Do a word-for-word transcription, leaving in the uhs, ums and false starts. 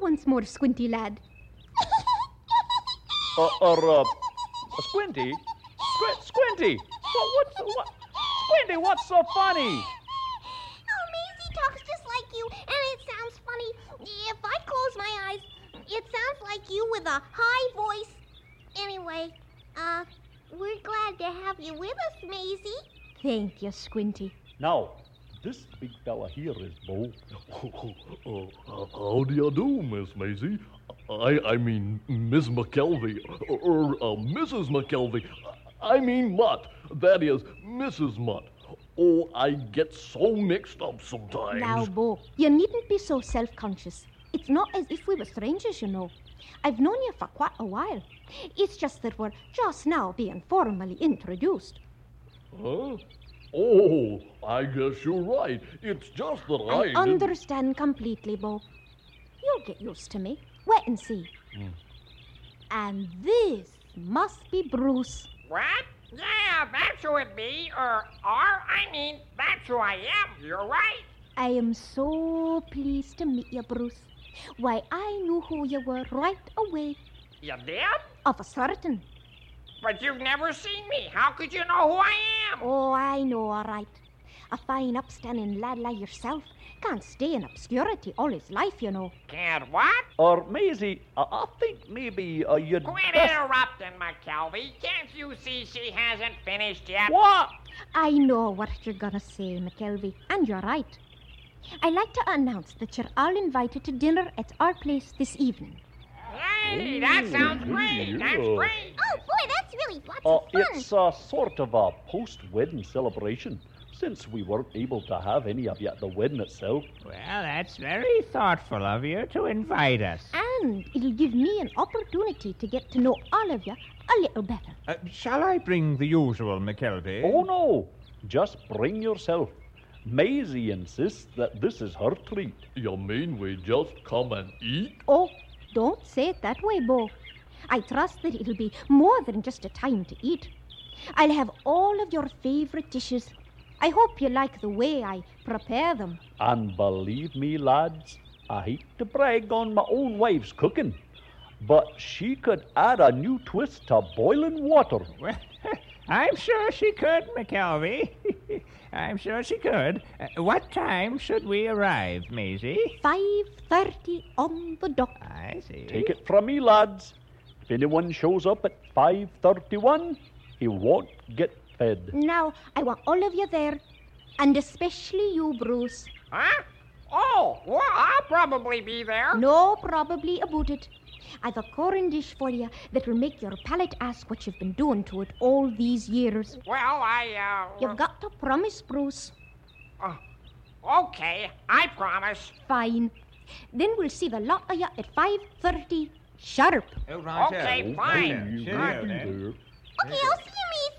once more, Squinty lad. uh, uh, uh, Squinty? Squ- Squinty! What, what's, what? Squinty, what's so funny? Oh, Maisie talks just like you, and it sounds funny. If I close my eyes, it sounds like you with a high voice. Anyway, uh, we're glad to have you with us, Maisie. Thank you, Squinty. Now, this big fella here is Bo. Uh, uh, how do you do, Miss Maisie? I I mean, Miss McKelvey, or uh, Missus McKelvey. I mean Mutt. That is, Missus Mutt. Oh, I get so mixed up sometimes. Now, Bo, you needn't be so self-conscious. It's not as if we were strangers, you know. I've known you for quite a while. It's just that we're just now being formally introduced. Huh? Oh, I guess you're right. It's just that I... I didn't- understand completely, Bo. You'll get used to me. Wait and see. Mm. And this must be Bruce. What? Yeah, that's who it be. Or, or, I mean, that's who I am. You're right. I am so pleased to meet you, Bruce. Why, I knew who you were right away. You did? Of a certain. But you've never seen me. How could you know who I am? Oh, I know, all right. A fine, upstanding lad like yourself can't stay in obscurity all his life, you know. Can't what? Or, Maisie, uh, I think maybe uh, you'd... Quit best- interrupting, McKelvey. Can't you see she hasn't finished yet? What? I know what you're gonna say, McKelvey, and you're right. I'd like to announce that you're all invited to dinner at our place this evening. Hey, that sounds great. That's yeah. great. Oh, boy, that's really lots Uh, of fun. it's uh, sort of a post-wedding celebration, since we weren't able to have any of you at the wedding itself. Well, that's very thoughtful of you to invite us. And it'll give me an opportunity to get to know all of you a little better. Uh, shall I bring the usual, McKelvey? Oh, no. Just bring yourself. Maisie insists that this is her treat. You mean we just come and eat? Oh, don't say it that way, Bo. I trust that it'll be more than just a time to eat. I'll have all of your favorite dishes. I hope you like the way I prepare them. And believe me, lads, I hate to brag on my own wife's cooking, but she could add a new twist to boiling water. Well, I'm sure she could, McKelvey. I'm sure she could. Uh, what time should we arrive, Maisie? Five thirty on the dot. I see. Take it from me, lads. If anyone shows up at five thirty-one, he won't get fed. Now, I want all of you there, and especially you, Bruce. Huh? Oh, well, I'll probably be there. No, probably about it. I've a corn dish for you that will make your palate ask what you've been doing to it all these years. Well, I, uh... You've got to promise, Bruce. uh, okay, I promise. Fine. Then we'll see the lot of you at five thirty sharp. Oh, right, Okay, uh, fine. right, You cheerio, will be then. there. Okay, I'll see you,